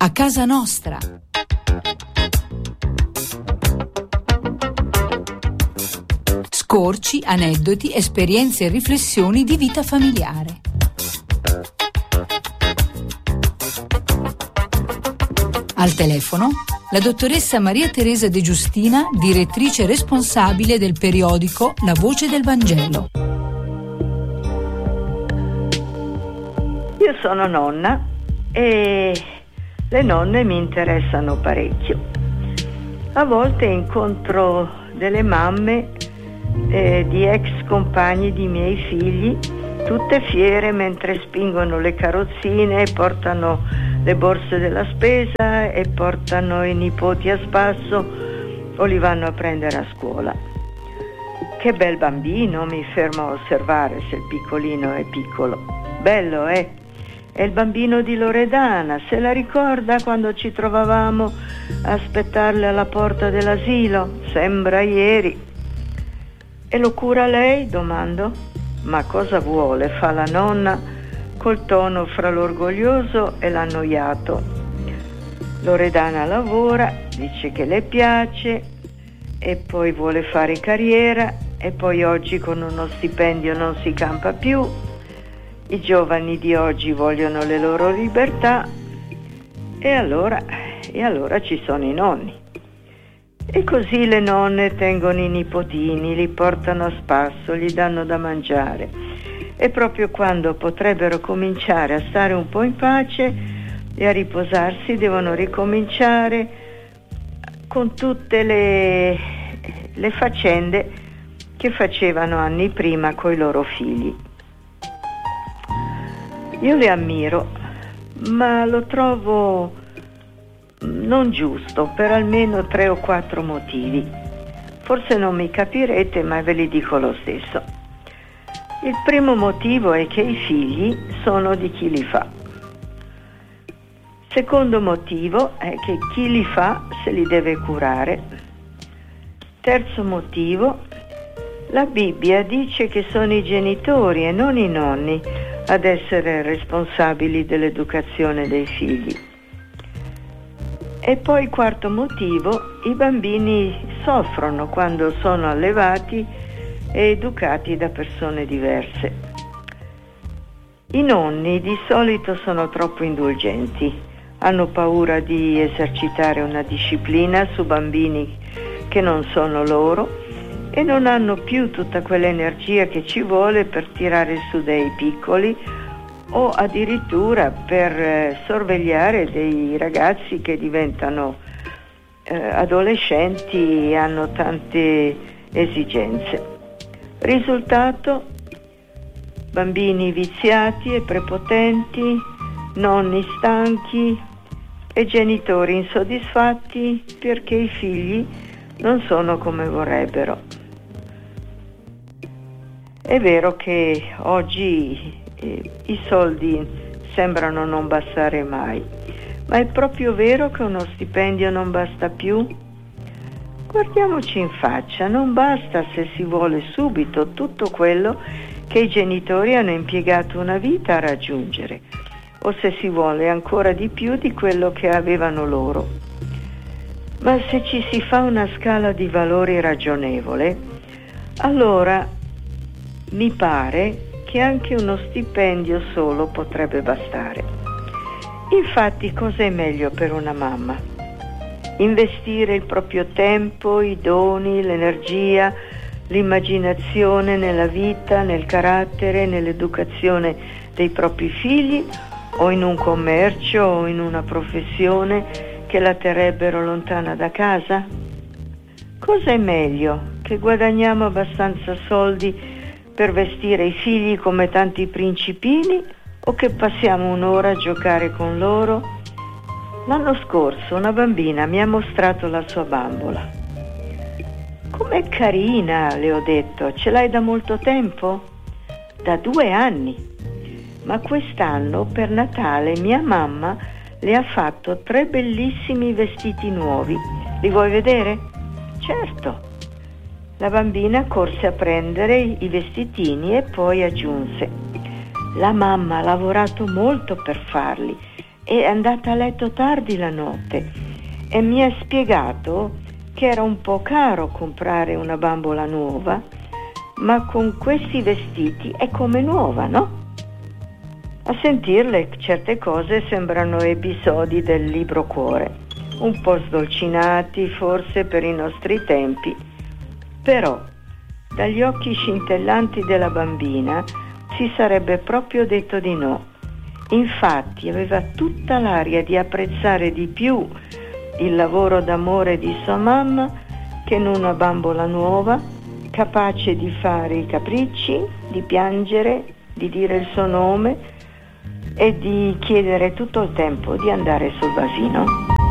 a casa nostra. Scorci, aneddoti, esperienze e riflessioni di vita familiare. Al telefono la dottoressa Maria Teresa De Giustina, direttrice responsabile del periodico La Voce del Vangelo. Io sono nonna e le nonne mi interessano parecchio. A volte incontro delle mamme di ex compagni di miei figli, tutte fiere mentre spingono le carrozzine, portano le borse della spesa e portano i nipoti a spasso o li vanno a prendere a scuola. Che bel bambino, mi fermo a osservare se il piccolino è piccolo. Bello, È il bambino di Loredana, se la ricorda quando ci trovavamo a aspettarle alla porta dell'asilo? Sembra ieri. E lo cura lei? Domando. Ma cosa vuole? Fa la nonna col tono fra l'orgoglioso e l'annoiato. Loredana lavora, dice che le piace e poi vuole fare carriera e poi oggi con uno stipendio non si campa più. I giovani di oggi vogliono le loro libertà e allora ci sono i nonni. E così le nonne tengono i nipotini, li portano a spasso, gli danno da mangiare. E proprio quando potrebbero cominciare a stare un po' in pace e a riposarsi, devono ricominciare con tutte le faccende che facevano anni prima coi loro figli. Io le ammiro, ma lo trovo non giusto per almeno 3 o 4 motivi. Forse non mi capirete, ma ve li dico lo stesso. Il primo motivo è che i figli sono di chi li fa. Secondo motivo è che chi li fa se li deve curare. Terzo motivo, la Bibbia dice che sono i genitori e non i nonni ad essere responsabili dell'educazione dei figli. E poi quarto motivo, i bambini soffrono quando sono allevati e educati da persone diverse. I nonni di solito sono troppo indulgenti, hanno paura di esercitare una disciplina su bambini che non sono loro e non hanno più tutta quell'energia che ci vuole per tirare su dei piccoli o addirittura per sorvegliare dei ragazzi che diventano adolescenti e hanno tante esigenze. Risultato: bambini viziati e prepotenti, nonni stanchi e genitori insoddisfatti perché i figli non sono come vorrebbero. È vero che oggi i soldi sembrano non bastare mai, ma è proprio vero che uno stipendio non basta più? Guardiamoci in faccia, non basta se si vuole subito tutto quello che i genitori hanno impiegato una vita a raggiungere, o se si vuole ancora di più di quello che avevano loro. Ma se ci si fa una scala di valori ragionevole, allora mi pare che anche uno stipendio solo potrebbe bastare. Infatti, cosa è meglio per una mamma? Investire il proprio tempo, i doni, l'energia, l'immaginazione nella vita, nel carattere, nell'educazione dei propri figli, o in un commercio o in una professione che la terrebbero lontana da casa? Cosa è meglio? Che guadagniamo abbastanza soldi per vestire i figli come tanti principini o che passiamo un'ora a giocare con loro? L'anno scorso una bambina mi ha mostrato la sua bambola. Com'è carina, le ho detto. Ce l'hai da molto tempo? Da 2 anni. Ma quest'anno per Natale mia mamma le ha fatto 3 bellissimi vestiti nuovi. Li vuoi vedere? Certo. La bambina corse a prendere i vestitini e poi aggiunse: la mamma ha lavorato molto per farli è andata a letto tardi la notte e mi ha spiegato che era un po' caro comprare una bambola nuova, ma con questi vestiti è come nuova, no? A sentirle certe cose sembrano episodi del libro Cuore, un po' sdolcinati forse per i nostri tempi, però dagli occhi scintellanti della bambina si sarebbe proprio detto di no. Infatti aveva tutta l'aria di apprezzare di più il lavoro d'amore di sua mamma che in una bambola nuova, capace di fare i capricci, di piangere, di dire il suo nome e di chiedere tutto il tempo di andare sul vasino.